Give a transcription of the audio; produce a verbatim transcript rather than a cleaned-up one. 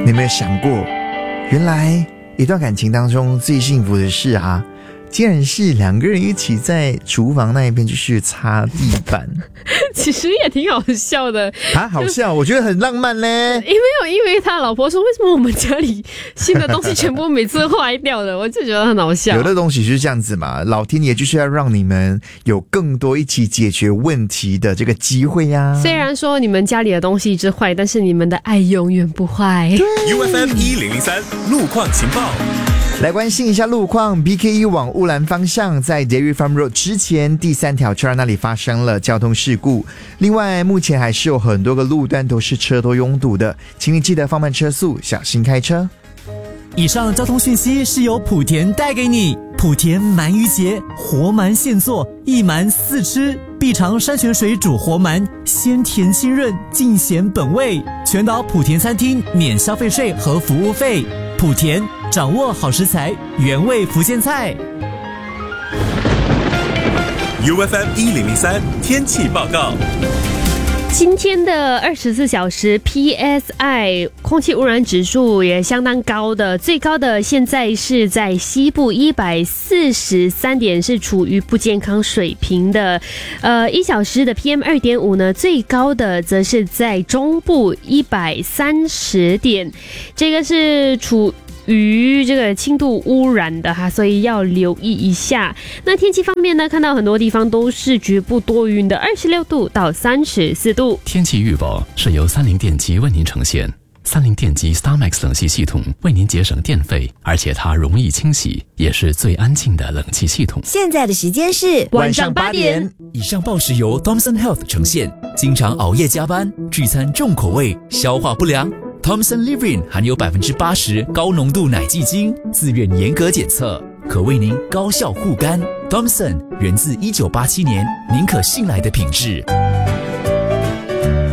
你有没有想过，原来一段感情当中最幸福的事啊，竟然是两个人一起在厨房那一边就是擦地板。 其实也挺好笑的啊，好笑，我觉得很浪漫嘞。 因为有，因为他老婆说，为什么我们家里新的东西全部每次坏掉的，我就觉得很好笑。 有的东西就是这样子嘛，老天爷就是要让你们有更多一起解决问题的这个机会呀、啊。 虽然说你们家里的东西一直坏，但是你们的爱永远不坏。 U F M 一零零三路况情报。 来关心一下路况 ，B K E 往乌兰方向，在 Dairy Farm Road 之前第三条车那里发生了交通事故。另外，目前还是有很多个路段都是车多拥堵的，请你记得放慢车速，小心开车。 以上交通讯息是由莆田带给你。莆田鳗鱼节，活鳗现做，一鳗四吃，必尝山泉水煮活鳗，鲜甜清润，尽显本味。全岛莆田餐厅免消费税和服务费。莆田掌握好食材，原味福建菜。 U F M 一零零三天气报告。 今天的二十四小时 P S I 空气污染指数也相当高的，最高的现在是在西部一百四十三点，是处于不健康水平的。呃，一小时的 P M 二点五 呢，最高的则是在中部一百三十点，这个是处于这个轻度污染的哈，所以要留意一下。那天气方面呢，看到很多地方都是局部多云的，二十六度到三十四度。 天气预报是由三菱电机为您呈现。三菱电机 StarMax 冷气系统为您节省电费，而且它容易清洗，也是最安静的冷气系统。 现在的时间是晚上八点。 以上报时由 Thomson Health 呈现。经常熬夜加班，聚餐重口味，消化不良。Thomson Living 含有百分之八十高浓度奶基精，自愿严格检测，可为您高效护肝。Thomson 源自一九八七年，您可信赖的品质。